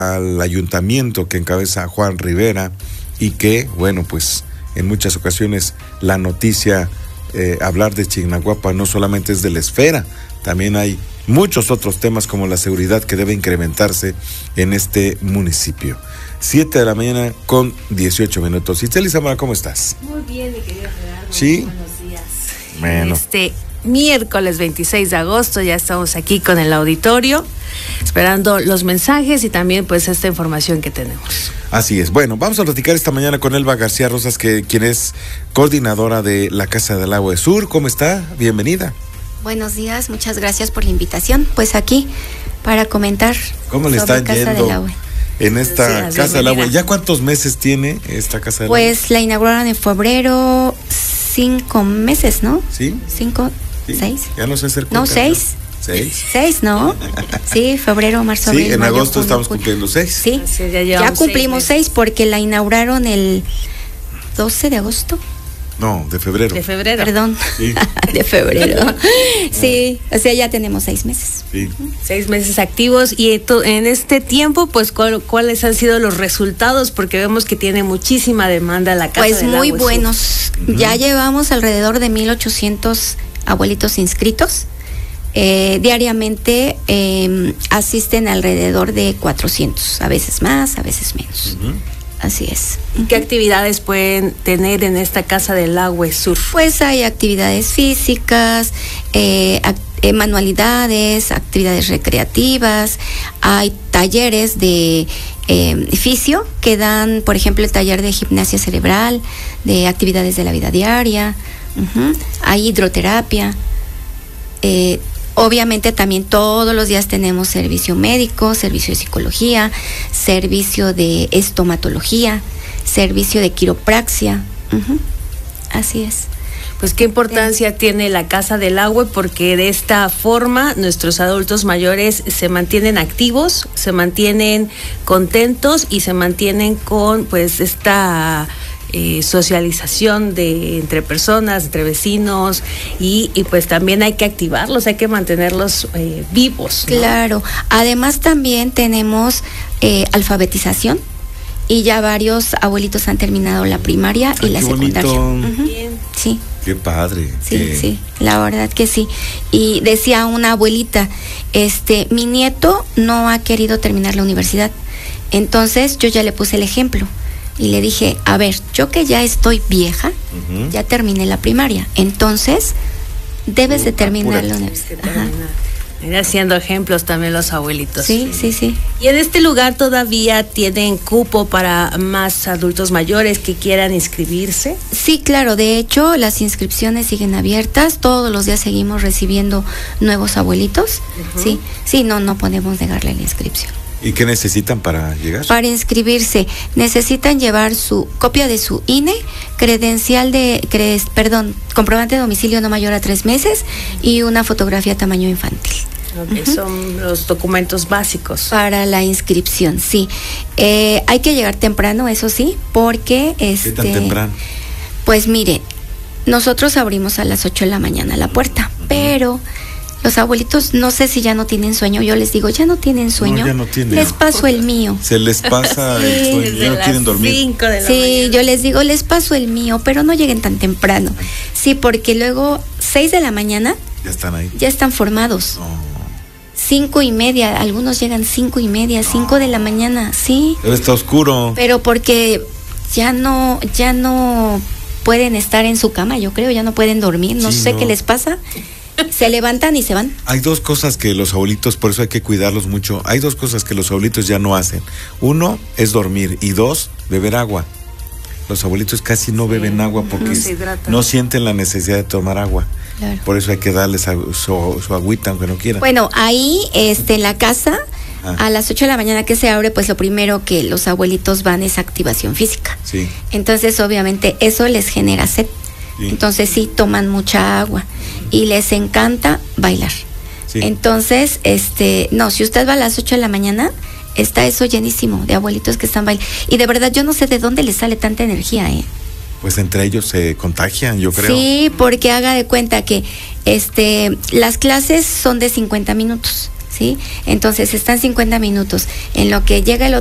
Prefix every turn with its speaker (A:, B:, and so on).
A: al ayuntamiento que encabeza Juan Rivera y que, bueno, pues en muchas ocasiones la noticia, hablar de Chignahuapan no solamente es de la esfera, también hay muchos otros temas como la seguridad que debe incrementarse en este municipio. 7 de la mañana con 18 minutos. Itzel Zamora, ¿cómo estás?
B: Muy bien, mi querido Gerardo.
A: Sí.
B: Buenos días.
A: Bueno.
B: Miércoles 26 de agosto ya estamos aquí con el auditorio, esperando los mensajes y también pues esta información que tenemos.
A: Así es. Bueno, vamos a platicar esta mañana con Elba García Rosas, quien es coordinadora de la Casa del Agua Sur. ¿Cómo está? Bienvenida.
C: Buenos días, muchas gracias por la invitación. Pues aquí para comentar
A: cómo le está
C: Casa del Agua.
A: En esta Casa del Agua. ¿Ya cuántos meses tiene esta Casa del Agua?
C: Pues la inauguraron en febrero, 5 meses, ¿no?
A: ¿Sí?
C: 5,
A: ¿Sí?
C: 6.
A: Ya no sé hacer cuenta.
C: No, 6. 6, ¿no? Sí, febrero, marzo, abril,
A: sí, en
C: mayo,
A: agosto
C: junio,
A: estamos
C: julio.
A: cumpliendo 6.
C: Sí, ya cumplimos 6 porque la inauguraron el 12 de agosto.
A: No, de febrero.
B: De febrero.
C: Perdón, sí. De febrero. Sí, o sea, ya tenemos 6 meses.
A: Sí.
B: 6 meses activos y en este tiempo, pues, ¿cuáles han sido los resultados? Porque vemos que tiene muchísima demanda la Casa
C: del
B: Agua.
C: Pues muy buenos. Ya llevamos alrededor de 1,800 abuelitos inscritos. Diariamente asisten alrededor de 400, a veces más, a veces menos. Así es.
B: ¿Qué actividades pueden tener en esta Casa del Agua Sur?
C: Pues hay actividades físicas, manualidades, actividades recreativas, hay talleres de fisio que dan, por ejemplo, el taller de gimnasia cerebral, de actividades de la vida diaria, hay hidroterapia. Obviamente también todos los días tenemos servicio médico, servicio de psicología, servicio de estomatología, servicio de quiropraxia. Así es.
B: Pues qué importancia tiene la Casa del Agua, porque de esta forma nuestros adultos mayores se mantienen activos, se mantienen contentos y se mantienen con pues esta socialización entre personas, entre vecinos y pues también hay que activarlos, hay que mantenerlos vivos, ¿no?
C: Claro, además también tenemos alfabetización y ya varios abuelitos han terminado la primaria y la secundaria. Sí.
A: Qué padre.
C: Sí, la verdad que sí. Y decía una abuelita, mi nieto no ha querido terminar la universidad, entonces yo ya le puse el ejemplo. Y le dije, a ver, yo que ya estoy vieja, ya terminé la primaria, entonces debes de terminar la universidad.
B: Ir haciendo ejemplos también los abuelitos.
C: Sí.
B: Y en este lugar todavía tienen cupo para más adultos mayores que quieran inscribirse.
C: Sí, claro, de hecho las inscripciones siguen abiertas, todos los días seguimos recibiendo nuevos abuelitos. Sí, no podemos negarle la inscripción.
A: ¿Y qué necesitan para llegar?
C: Para inscribirse, necesitan llevar su copia de su INE, comprobante de domicilio no mayor a 3 meses y una fotografía tamaño infantil.
B: Son los documentos básicos.
C: Para la inscripción, sí. Hay que llegar temprano, eso sí, porque...
A: ¿Qué tan temprano?
C: Pues mire, nosotros abrimos a las 8 de la mañana la puerta, pero... Los abuelitos, no sé si ya no tienen sueño. Yo les digo, ¿ya no tienen sueño?
A: No, ya no tienen.
C: Les paso el mío.
A: Se les pasa el sueño, ya no quieren dormir.
B: 5 de la
C: sí,
B: mañana.
C: Yo les digo, les paso el mío, pero no lleguen tan temprano. Sí, porque luego 6 de la mañana
A: ya están ahí.
C: Ya están formados. 5:30, algunos llegan 5:30, 5 de la mañana, sí.
A: Pero está oscuro.
C: Pero porque ya no pueden estar en su cama, yo creo, ya no pueden dormir, no sé qué les pasa. Se levantan y se van.
A: Hay 2 cosas que los abuelitos, por eso hay que cuidarlos mucho. Hay 2 cosas que los abuelitos ya no hacen. 1 es dormir y 2, beber agua. Los abuelitos casi no beben agua porque no sienten la necesidad de tomar agua. Claro. Por eso hay que darles su agüita aunque no quieran.
C: Bueno, ahí en la casa, a las 8 de la mañana que se abre, pues lo primero que los abuelitos van es activación física.
A: Sí.
C: Entonces, obviamente, eso les genera sed. Sí. Entonces sí toman mucha agua y les encanta bailar. Sí. Entonces, si usted va a las 8 de la mañana, está eso llenísimo de abuelitos que están bailando. Y de verdad yo no sé de dónde les sale tanta energía,
A: Pues entre ellos se contagian, yo creo.
C: Sí, porque haga de cuenta que las clases son de 50 minutos, ¿sí? Entonces están 50 minutos. En lo que llega el